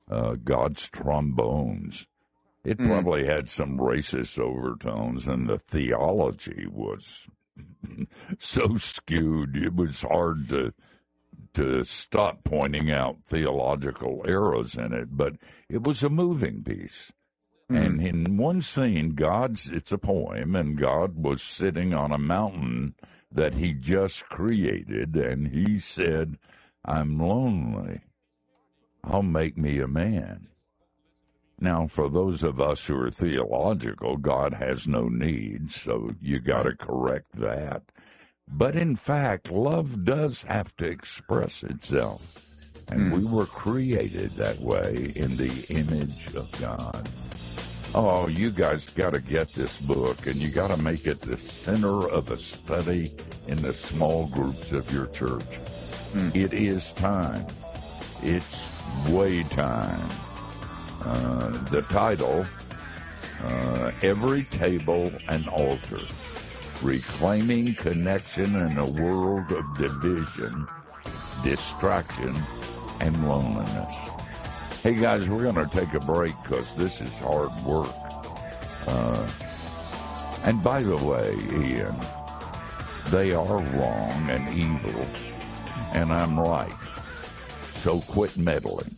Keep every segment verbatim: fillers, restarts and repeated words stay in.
uh, God's trombones. It Mm. probably had some racist overtones, and the theology was so skewed, it was hard to to stop pointing out theological errors in it, but it was a moving piece. Mm. And in one scene, God's, it's a poem, and God was sitting on a mountain that he just created, and he said, I'm lonely. I'll make me a man. Now, for those of us who are theological, God has no needs, so you got to correct that. But in fact, love does have to express itself, and mm. we were created that way in the image of God. Oh, you guys got to get this book, and you got to make it the center of a study in the small groups of your church. Mm. It is time. It's way time. Uh, the title, uh, Every Table an Altar, Reclaiming Connection in a World of Division, Distraction, and Loneliness. Hey guys, we're going to take a break because this is hard work. Uh, and by the way, Ian, they are wrong and evil, and I'm right. So quit meddling.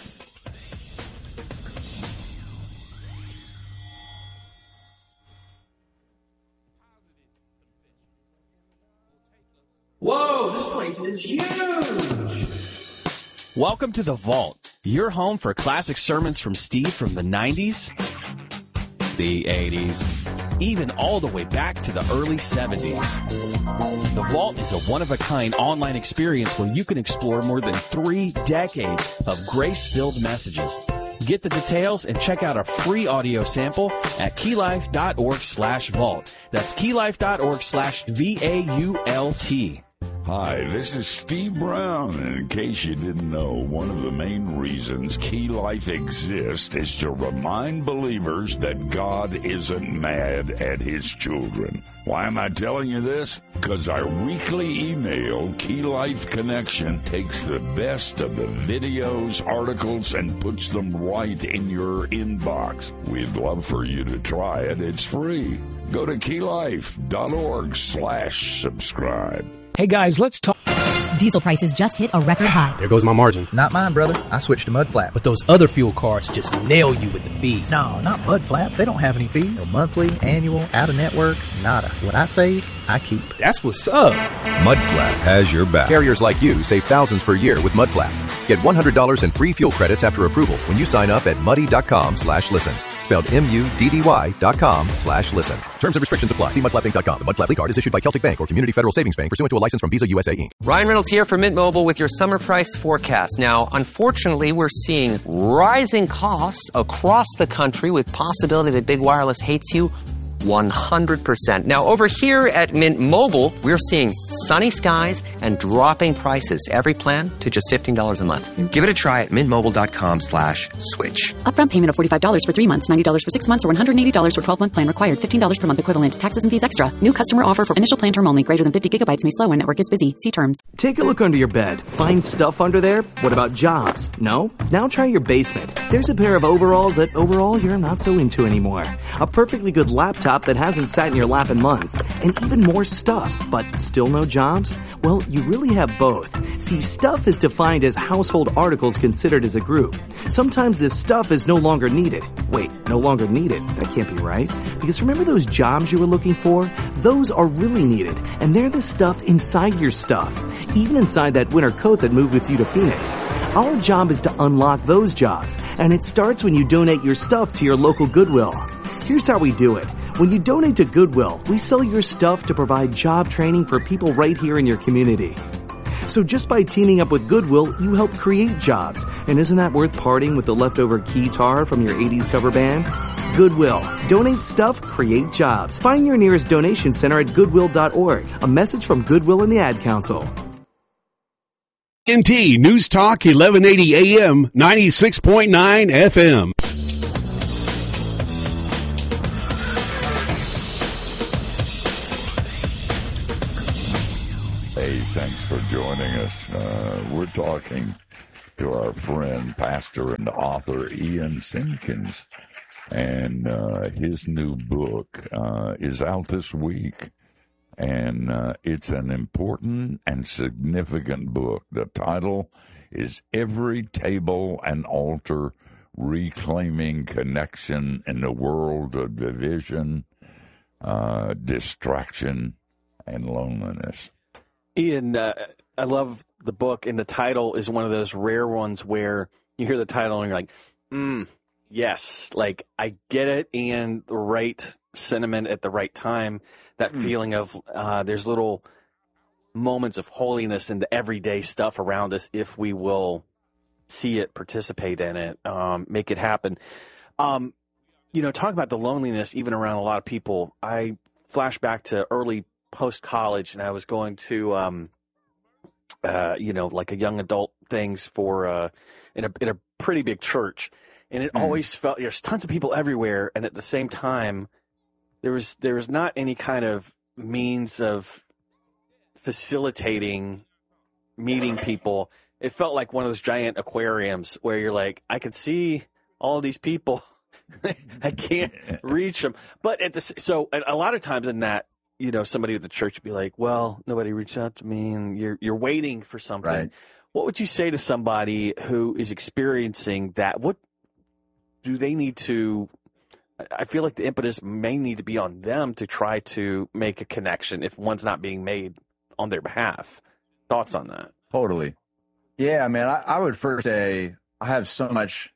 Whoa, this place is huge! Welcome to The Vault, your home for classic sermons from Steve from the nineties, the eighties, even all the way back to the early seventies. The Vault is a one-of-a-kind online experience where you can explore more than three decades of grace-filled messages. Get the details and check out a free audio sample at keylife.org slash vault. That's keylife.org slash V A U L T. Hi, this is Steve Brown, and in case you didn't know, one of the main reasons Key Life exists is to remind believers that God isn't mad at his children. Why am I telling you this? Because our weekly email, Key Life Connection, takes the best of the videos, articles, and puts them right in your inbox. We'd love for you to try it. It's free. Go to keylife.org slash subscribe. Hey guys, let's talk. Diesel prices just hit a record high. There goes my margin. Not mine, brother. I switched to Mudflap. But those other fuel cards just nail you with the fees. No, not Mudflap. They don't have any fees. No monthly, annual, out-of-network, nada. What I save, I keep. That's what's up. Mudflap has your back. Carriers like you save thousands per year with Mudflap. Get one hundred dollars in free fuel credits after approval when you sign up at muddy.com slash listen. Spelled M-U-D-D-Y dot com slash listen. Terms and restrictions apply. See mudflap inc dot com. The Mudflap card is issued by Celtic Bank or Community Federal Savings Bank pursuant to a license from Visa U S A Incorporated. Ryan Reynolds here for Mint Mobile with your summer price forecast. Now, unfortunately, we're seeing rising costs across the country with possibility that big wireless hates you one hundred percent. Now, over here at Mint Mobile, we're seeing sunny skies and dropping prices. Every plan to just fifteen dollars a month. Give it a try at mintmobile.com slash switch. Upfront payment of forty-five dollars for three months, ninety dollars for six months, or one hundred eighty dollars for twelve-month plan required. fifteen dollars per month equivalent. Taxes and fees extra. New customer offer for initial plan term only. Greater than fifty gigabytes may slow when network is busy. See terms. Take a look under your bed. Find stuff under there? What about jobs? No? Now try your basement. There's a pair of overalls that overall you're not so into anymore. A perfectly good laptop that hasn't sat in your lap in months. And even more stuff, but still no jobs? Well, you really have both. See, stuff is defined as household articles considered as a group. Sometimes this stuff is no longer needed. Wait, no longer needed? That can't be right. Because remember those jobs you were looking for? Those are really needed. And they're the stuff inside your stuff. Even inside that winter coat that moved with you to Phoenix. Our job is to unlock those jobs. And it starts when you donate your stuff to your local Goodwill. Here's how we do it. When you donate to Goodwill, we sell your stuff to provide job training for people right here in your community. So just by teaming up with Goodwill, you help create jobs. And isn't that worth parting with the leftover keytar from your eighties cover band? Goodwill. Donate stuff, create jobs. Find your nearest donation center at goodwill dot org. A message from Goodwill and the Ad Council. N T News Talk eleven eighty A M, ninety-six point nine F M. Hey, thanks for joining us. Uh, we're talking to our friend, pastor and author Ian Simpkins. And uh, his new book uh, is out this week. And uh, it's an important and significant book. The title is Every Table and Altar, Reclaiming Connection in the World of Division, uh, Distraction, and Loneliness. Ian, uh, I love the book, and the title is one of those rare ones where you hear the title and you're like, mm, yes, like I get it, and the right sentiment at the right time, that mm. feeling of uh, there's little moments of holiness in the everyday stuff around us if we will see it, participate in it, um, make it happen. Um, you know, talk about the loneliness even around a lot of people. I flash back to early post-college, and I was going to, um, uh, you know, like a young adult things for uh, in a in a pretty big church, and it mm. always felt there's tons of people everywhere, and at the same time, there was there was not any kind of means of facilitating meeting people. It felt like one of those giant aquariums where you're like, I can see all these people, I can't reach them. But at the so a lot of times in that, you know, somebody at the church would be like, well, nobody reached out to me, and you're you're waiting for something. Right. What would you say to somebody who is experiencing that? What do they need to? I feel like the impetus may need to be on them to try to make a connection if one's not being made on their behalf. Thoughts on that? Totally. Yeah, man, I, I would first say I have so much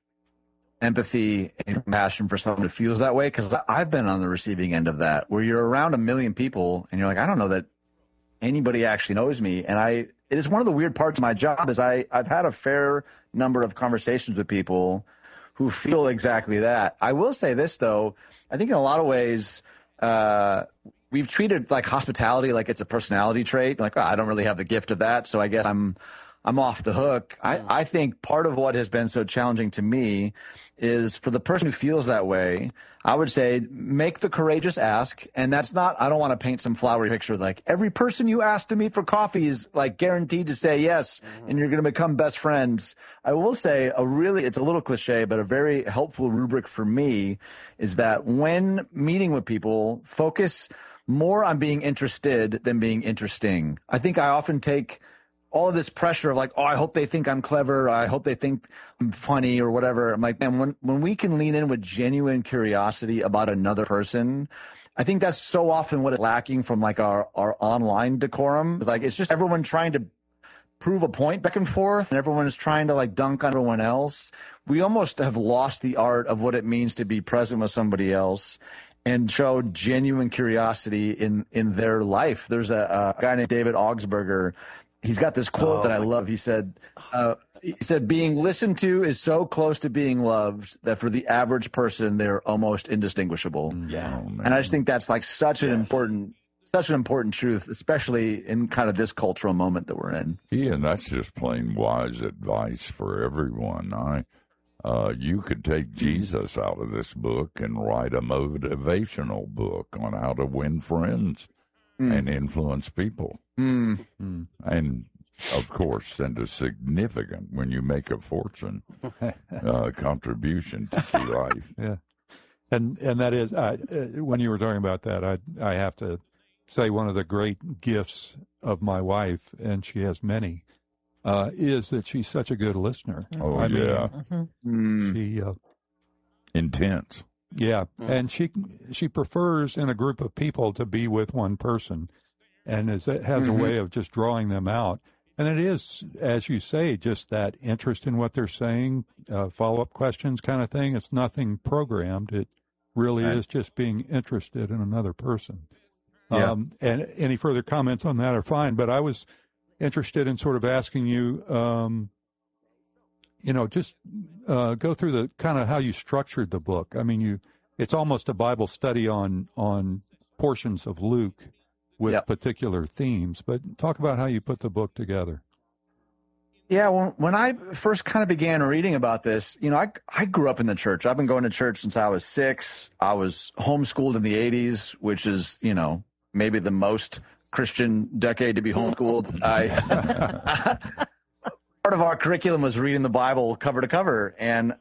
empathy and compassion for someone who feels that way, because I've been on the receiving end of that, where you're around a million people and you're like, I don't know that anybody actually knows me. And I, it is one of the weird parts of my job is I, I've had a fair number of conversations with people who feel exactly that. I will say this, though. I think in a lot of ways, uh, we've treated like hospitality like it's a personality trait. Like, oh, I don't really have the gift of that, so I guess I'm I'm off the hook. I, I think part of what has been so challenging to me is for the person who feels that way, I would say make the courageous ask. And that's not, I don't want to paint some flowery picture like every person you ask to meet for coffee is like guaranteed to say yes, mm-hmm. and you're going to become best friends. I will say a really, it's a little cliche, but a very helpful rubric for me is that when meeting with people, focus more on being interested than being interesting. I think I often take all of this pressure of like, oh, I hope they think I'm clever. I hope they think I'm funny or whatever. I'm like, man, when, when we can lean in with genuine curiosity about another person, I think that's so often what is lacking from like our, our online decorum. It's like, it's just everyone trying to prove a point back and forth, and everyone is trying to like dunk on everyone else. We almost have lost the art of what it means to be present with somebody else and show genuine curiosity in, in their life. There's a, a guy named David Augsburger. He's got this quote oh, that I love. He said, uh, he said, being listened to is so close to being loved that for the average person, they're almost indistinguishable. Yeah. Oh, and I just think that's like such an yes. important, such an important truth, especially in kind of this cultural moment that we're in. Yeah, and that's just plain wise advice for everyone. I, uh, you could take Jesus out of this book and write a motivational book on how to win friends mm. and influence people. Mm. Mm. And, of course, and a significant, when you make a fortune, uh, contribution to key life. Yeah. And and that is, uh, when you were talking about that, I I have to say one of the great gifts of my wife, and she has many, uh, is that she's such a good listener. Oh, I yeah. Mean, mm. She, uh, intense. Yeah. Mm. And she she prefers in a group of people to be with one person. And is, it has mm-hmm. a way of just drawing them out. And it is, as you say, just that interest in what they're saying, uh, follow-up questions kind of thing. It's nothing programmed. It really right. is just being interested in another person. Yeah. Um, and any further comments on that are fine. But I was interested in sort of asking you, um, you know, just uh, go through the kind of how you structured the book. I mean, you it's almost a Bible study on on portions of Luke with yep. particular themes, but talk about how you put the book together. Yeah, when, when I first kind of began reading about this, you know, I, I grew up in the church. I've been going to church since I was six. I was homeschooled in the eighties, which is, you know, maybe the most Christian decade to be homeschooled. I, part of our curriculum was reading the Bible cover to cover. And